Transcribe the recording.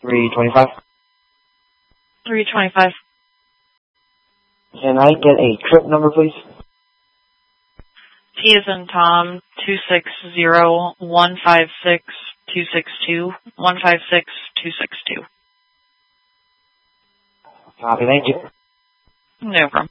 325. 325. Can I get a trip number, please? T as in Tom, 260-156-262, 156-262. Copy, thank you. No problem.